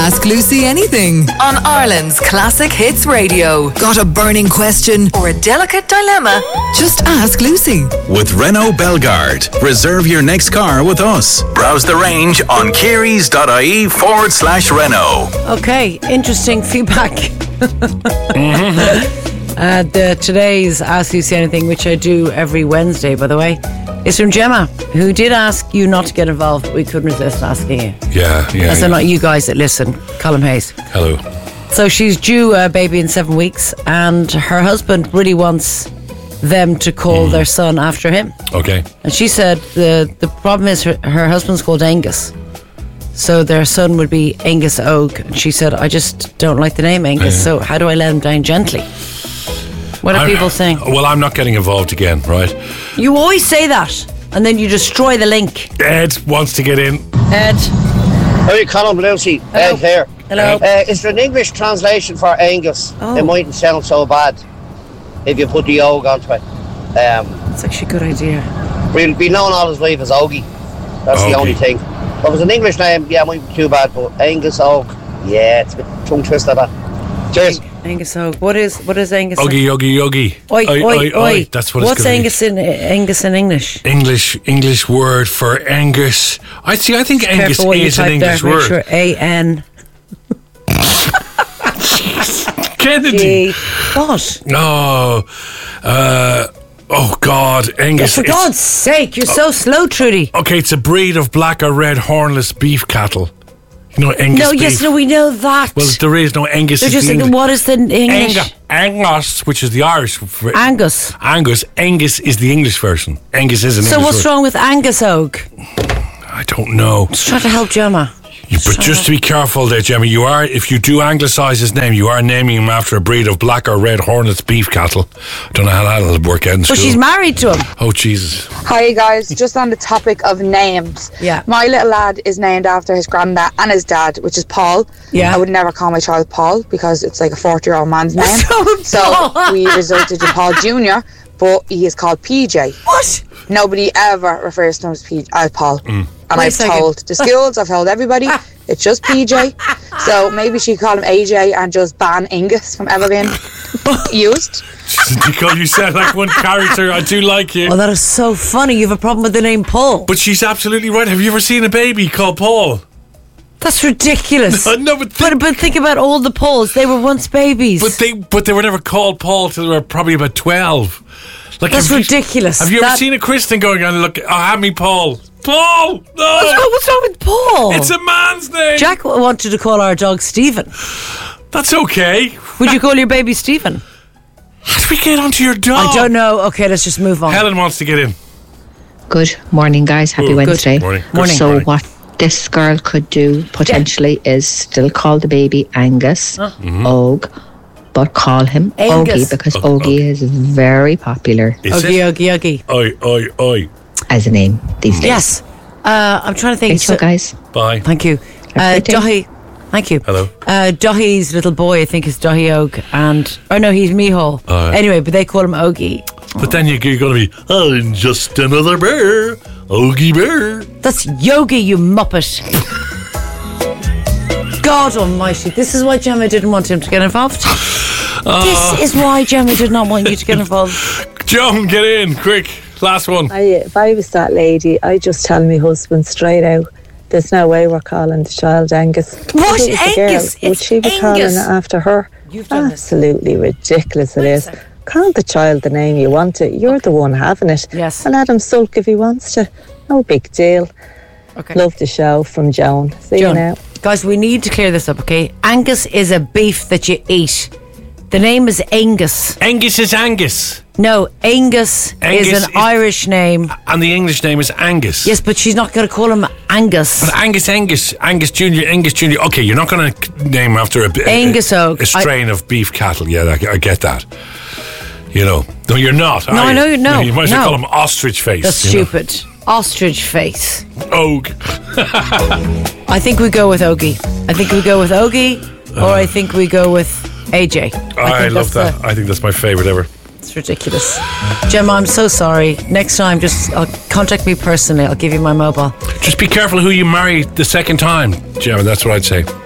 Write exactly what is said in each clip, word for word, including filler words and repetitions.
Ask Lucy anything on Ireland's Classic Hits Radio. Got a burning question or a delicate dilemma? Just ask Lucy. With Renault Belgard, reserve your next car with us. Browse the range on kerrys.ie forward slash Renault. Okay, interesting feedback. mm-hmm. uh, the today's Ask Lucy Anything, which I do every Wednesday, by the way, is from Gemma, who did ask you not to get involved, but we couldn't resist asking you. Yeah, yeah. As yeah. they're not you guys that listen. Colin Hayes. Hello. So she's due a baby in seven weeks, and her husband really wants them to call mm. their son after him. Okay. And she said the the problem is her, her husband's called Angus, so their son would be Angus Og. And she said, I just don't like the name Angus, yeah. so how do I let him down gently? What are I'm, people saying? Well, I'm not getting involved again, right? You always say that, and then you destroy the link. Ed wants to get in. Ed. Hey, Colin Lucy. Ed here. Hello. Uh, is there an English translation for Angus? Oh. It mightn't sound so bad if you put the Og onto it. Um, That's actually a good idea. We'll be known all his life as Ogie. That's Ogie. the only thing. If it was an English name, yeah, it mightn't be too bad, but Angus Og, yeah, it's a bit tongue twister that. Cheers. Angus Og. What is what is Angus? Oggy, oggy, oggy. Oi, oi, oi, oi. That's what What's it's Angus in Angus in English? English English word for Angus. I see. I think Just Angus is an English there, word. Make sure A N. Kennedy. What? No. Uh, oh God, Angus. Oh, for God's sake, you're so slow, Trudy. Okay, it's a breed of black or red hornless beef cattle. You know Angus No, beef. yes, no, we know that. Well, there is no Angus. They're just thinking, what is the English? Angus, Angus, which is the Irish. For Angus. Angus. Angus is the English version. Angus is an so English what's word. wrong with Angus Og? I don't know. Just trying to help Gemma. You, but just to be careful there, Gemma, you are, if you do anglicise his name, you are naming him after a breed of black or red hornets beef cattle. I don't know how that'll work out in school. But she's married to him. Oh, Jesus. Hi, guys. Just on the topic of names. Yeah. My little lad is named after his granddad and his dad, which is Paul. Yeah. I would never call my child Paul because it's like a forty-year-old man's name. So we resulted in Paul Junior, but he is called P J. What? Nobody ever refers to him as, P- as Paul. Mm. And Wait I've a second. told the schools, I've told everybody, it's just P J. So maybe she call him A J and just ban Angus from ever being used. Because you said like one character, I do like you. Oh, that is so funny. You have a problem with the name Paul. But she's absolutely right. Have you ever seen a baby called Paul? That's ridiculous. No, no, but, think, But, but think about all the Pauls. They were once babies. but they but they were never called Paul till they were probably about twelve. Like, That's have ridiculous. You, have you That- ever seen a Kristen going on, look, oh, have me Paul? Paul! No! What's wrong, what's wrong with Paul? It's a man's name. Jack wanted to call our dog Stephen. That's okay. Would you call your baby Stephen? How do we get onto your dog? I don't know. Okay, let's just move on. Helen wants to get in. Good morning, guys. Happy Ooh, Wednesday. Good morning. Morning. So Morning. what this girl could do potentially is still call the baby Angus, Mm-hmm. Og, but call him Angus. Ogie because Og- Ogie is very popular Is Oggy, it? oggy, oggy. Oi, oi, oi. as a name these days. Yes. Uh, I'm trying to think. Great show, So- guys. Bye. Thank you. Have a Uh, great day. Dahi. Thank you. Hello. Uh, Dahi's little boy, I think, is Dahi Og, and oh no, he's Mihal. Oh, yeah. Anyway, but they call him Ogie. But then you're going to be, I'm just another bear. Ogie bear. That's Yogi, you muppet. God Almighty! This is why Gemma didn't want him to get involved. Oh. This is why Gemma did not want you to get involved. Joan, get in, quick. Last one. I, if I was that lady, I'd just tell my husband straight out, there's no way we're calling the child Angus. What? If it was a Angus? girl, would It's she be calling Angus. it after her? You've done this. Absolutely ridiculous it Wait a is. second. Call the child the name you want it. You're the one having it. Yes. And let him sulk if he wants to. No big deal. Okay. Love the show from Joan. See Joan, you now. guys, we need to clear this up, okay? Angus is a beef that you eat. The name is Angus. Angus is Angus. No, Angus, Angus is an is- Irish name. And the English name is Angus. Yes, but she's not going to call him Angus. But Angus, Angus, Angus Junior, Angus Junior Okay, you're not going to name after a, a, Angus a, Og. a strain of beef cattle. Yeah, I, I get that. You know, no, you're not. No, are I you? know you're- no, You might as well no. call him ostrich face. That's you know. stupid. Ostrich face. Og. I think we go with Ogie. I think we go with Ogie, or I think we go with A J. I, think love that's that. I think that's my favourite ever. It's ridiculous. Gemma, I'm so sorry. Next time, just uh, contact me personally. I'll give you my mobile. Just be careful who you marry the second time, Gemma. That's what I'd say. Uh,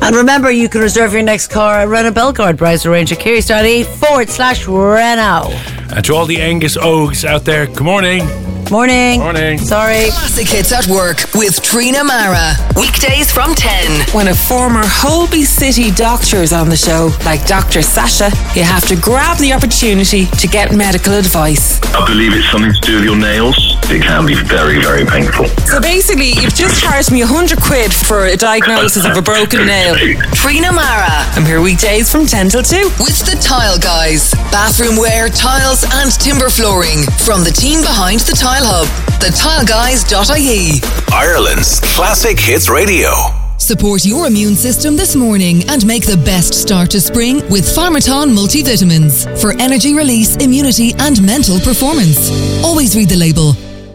And remember, you can reserve your next car at Renault Belgard. Browse the range at Kerry's.ie forward slash Renault. And to all the Angus Oaks out there, good morning. Morning. Morning. Sorry. Classic Hits at Work with Trina Mara. Weekdays from ten. When a former Holby City doctor is on the show, like Doctor Sasha, you have to grab the opportunity to get medical advice. I believe it's something to do with your nails. It can be very, very painful. So basically, you've just charged me a hundred quid for a diagnosis of a broken nail. Trina Mara. I'm here weekdays from ten till two. With the Tile Guys. Bathroom wear, tiles and timber flooring. From the team behind the Tile Hub. the tile guys dot I E. Ireland's Classic Hits Radio. Support your immune system this morning and make the best start to spring with Pharmaton multivitamins for energy release, immunity and mental performance. Always read the label.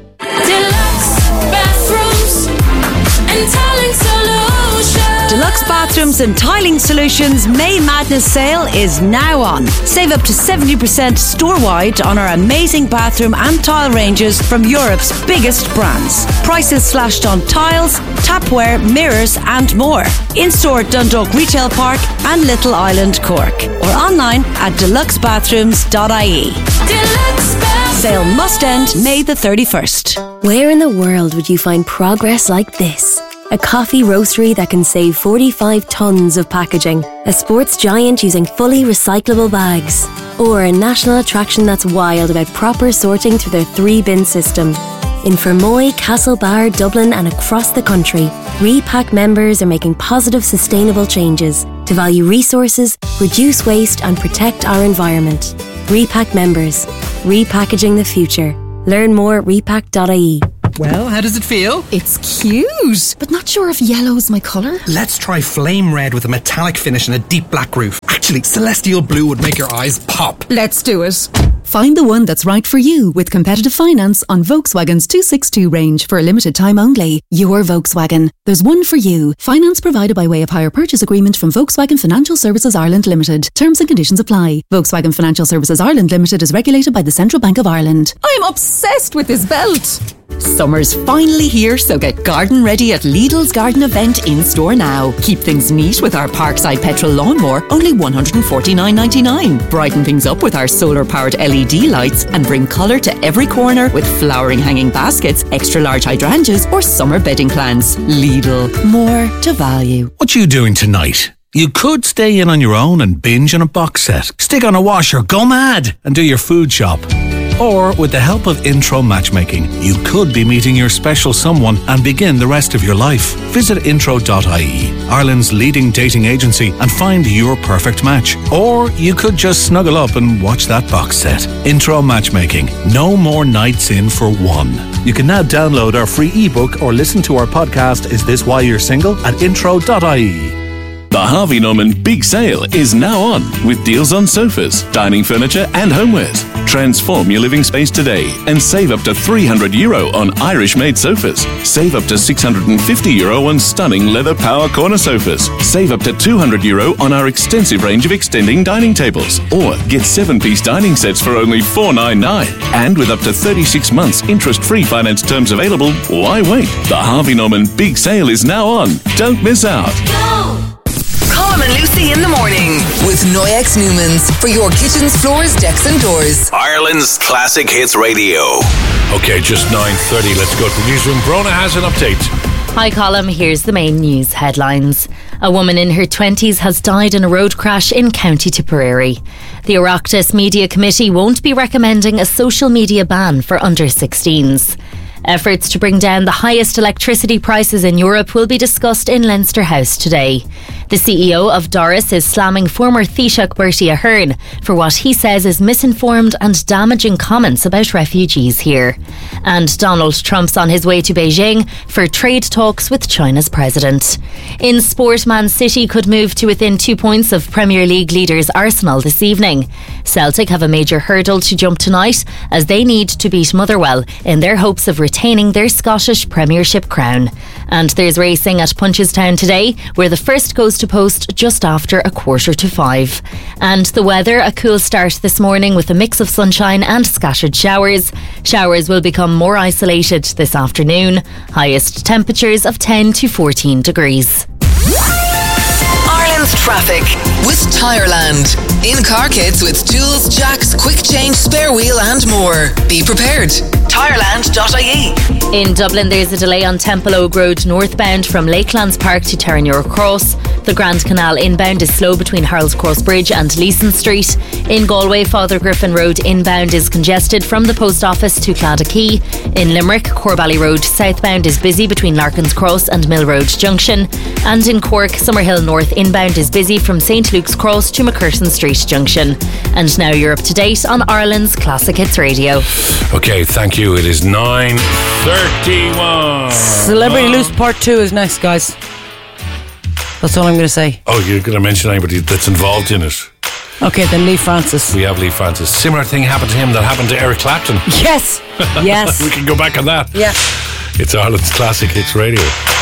Deluxe bathrooms and tiling solutions. Deluxe Bathrooms and Tiling Solutions May Madness sale is now on. Save up to seventy percent store-wide on our amazing bathroom and tile ranges from Europe's biggest brands. Prices slashed on tiles, tapware, mirrors and more. In-store at Dundalk Retail Park and Little Island, Cork. Or online at deluxe bathrooms dot I E. Deluxe Bathrooms. Sale must end May the thirty-first. Where in the world would you find progress like this? A coffee roastery that can save forty-five tonnes of packaging. A sports giant using fully recyclable bags. Or a national attraction that's wild about proper sorting through their three-bin system. In Fermoy, Castlebar, Dublin and across the country, Repack members are making positive, sustainable changes to value resources, reduce waste and protect our environment. Repack members. Repackaging the future. Learn more at repack dot I E. Well, how does it feel? It's cute, but not sure if yellow's my colour. Let's try flame red with a metallic finish and a deep black roof. Actually, celestial blue would make your eyes pop. Let's do it. Find the one that's right for you with competitive finance on Volkswagen's two sixty-two range for a limited time only. Your Volkswagen. There's one for you. Finance provided by way of hire purchase agreement from Volkswagen Financial Services Ireland Limited. Terms and conditions apply. Volkswagen Financial Services Ireland Limited is regulated by the Central Bank of Ireland. I'm obsessed with this belt. Summer's finally here, so get garden ready at Lidl's garden event in store now. Keep things neat with our Parkside petrol lawnmower, only one hundred forty-nine ninety-nine. Brighten things up with our solar-powered L E D lights and bring colour to every corner with flowering hanging baskets, extra large hydrangeas or summer bedding plants. Lidl, more to value. What you doing tonight? You could stay in on your own and binge on a box set, stick on a washer, go mad and do your food shop. Or, with the help of Intro Matchmaking, you could be meeting your special someone and begin the rest of your life. Visit intro dot I E, Ireland's leading dating agency, and find your perfect match. Or you could just snuggle up and watch that box set. Intro Matchmaking. No more nights in for one. You can now download our free ebook or listen to our podcast, Is This Why You're Single? At intro dot I E. The Harvey Norman Big Sale is now on with deals on sofas, dining furniture and homewares. Transform your living space today and save up to three hundred euro on Irish-made sofas. Save up to six hundred fifty euro on stunning leather power corner sofas. Save up to two hundred euro on our extensive range of extending dining tables. Or get seven-piece dining sets for only four ninety-nine. And with up to thirty-six months interest-free finance terms available, why wait? The Harvey Norman Big Sale is now on. Don't miss out. Colm and Lucy in the morning with Noyex Newmans for your kitchens, floors, decks and doors. Ireland's Classic Hits Radio. Okay, just nine thirty. Let's go to the newsroom. Brona has an update. Hi, Colm. Here's the main news headlines. A woman in her twenties has died in a road crash in County Tipperary. The Oireachtas Media Committee won't be recommending a social media ban for under sixteens. Efforts to bring down the highest electricity prices in Europe will be discussed in Leinster House today. The C E O of Doris is slamming former Taoiseach Bertie Ahern for what he says is misinformed and damaging comments about refugees here. And Donald Trump's on his way to Beijing for trade talks with China's president. In sport, Man City could move to within two points of Premier League leaders Arsenal this evening. Celtic have a major hurdle to jump tonight as they need to beat Motherwell in their hopes of retaining their Scottish Premiership crown. And there's racing at Punchestown today, where the first goes to post just after a quarter to five. And the weather, a cool start this morning with a mix of sunshine and scattered showers. Showers will become more isolated this afternoon. Highest temperatures of ten to fourteen degrees. traffic with Tireland. In-car kits with tools, jacks, quick change, spare wheel and more. Be prepared. Tireland dot I E. In Dublin, there's a delay on Temple Oak Road northbound from Lakelands Park to Terranure Cross. The Grand Canal inbound is slow between Harold's Cross Bridge and Leeson Street. In Galway, Father Griffin Road inbound is congested from the post office to Cladachey. In Limerick, Corbally Road southbound is busy between Larkin's Cross and Mill Road Junction. And in Cork, Summerhill North inbound is busy from Saint Luke's Cross to McCurtain Street Junction. And now you're up to date on Ireland's Classic Hits Radio. Okay, thank you. It is nine thirty-one. Celebrity Loose Part two is next, guys. That's all I'm going to say. Oh, you're going to mention anybody that's involved in it? Okay, then Lee Francis. We have Lee Francis. Similar thing happened to him that happened to Eric Clapton. Yes. Yes. We can go back on that. Yeah. It's Ireland's Classic Hits Radio.